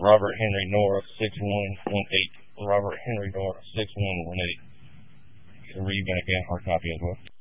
Robert Henry Nora 6118. Robert Henry Nora 6118. You can read back out hard copy as well.